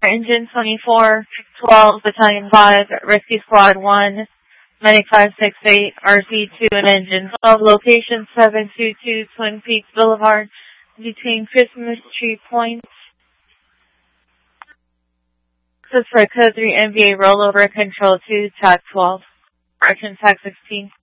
Engine 24, 12, Battalion 5, Rescue Squad 1, Medic 568, RC2 and Engine 12, location 722 Twin Peaks Boulevard between Christmas Tree Point. This is for Code 3 NBA rollover, Control 2, TAC 12, Correction TAC 16.